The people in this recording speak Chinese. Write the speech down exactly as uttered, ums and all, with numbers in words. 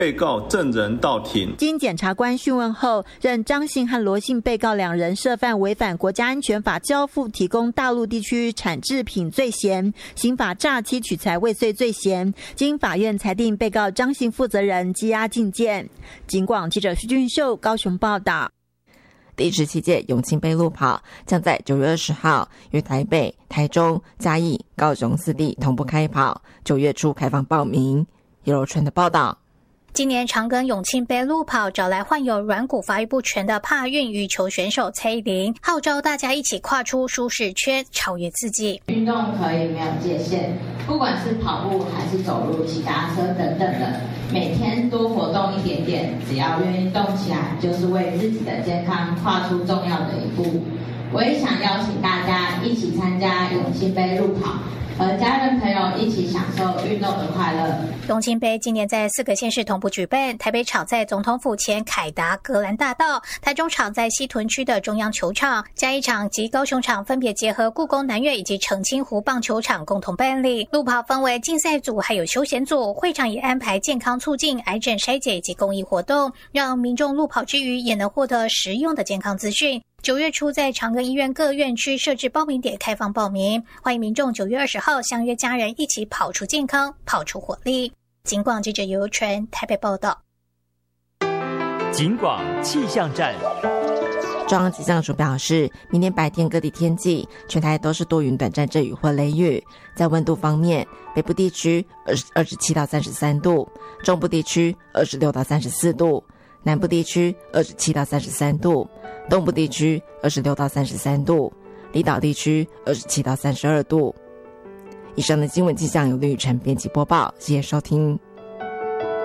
被告证人到庭， 经检察官讯问后，认张姓和罗姓被告两人涉犯违反国家安全法交付提供大陆地区产制品罪嫌，刑法诈欺取财未遂罪嫌，经法院裁定被告张姓负责人羁押禁见。警广记者徐俊秀高雄报道。 第十七届永庆杯路跑将在九月二十号于台北、台中、嘉义、高雄四地同步开跑，九月初开放报名。叶柔春的报道。 今年长庚永庆杯路跑找来患有软骨发育不全的帕运羽球选手蔡依林，号召大家一起跨出舒适圈，超越自己。 运动可以没有界限，不管是跑步还是走路、骑单车等等的，每天多活动一点点，只要愿意动起来，就是为自己的健康跨出重要的一步。我也想邀请大家一起参加永庆杯路跑，和家人朋友一起享受运动的快乐。 永庆杯今年在四个县市同步举办，台北场在总统府前凯达格兰大道，台中场在西屯区的中央球场，嘉义场及高雄场分别结合故宫南院以及澄清湖棒球场共同办理。路跑分为竞赛组还有休闲组，会场也安排健康促进、癌症筛检以及公益活动，让民众路跑之余也能获得实用的健康资讯。九月初在长庚医院各院区设置报名点开放报名，欢迎民众九月二十号相约家人一起跑出健康，跑出活力。警广记者游纯台北报道。 警广气象站。 中央气象署表示，明天白天各地天气全台都是多云短暂阵雨或雷雨。在温度方面，北部地区二十七到三十三度，中部地区二十六到三十四度，南部地区二十七到三十三度，东部地区二十六到三十三度，离岛地区二十七到三十二度。以上的新闻气象由吕宇辰编辑播报，谢谢收听。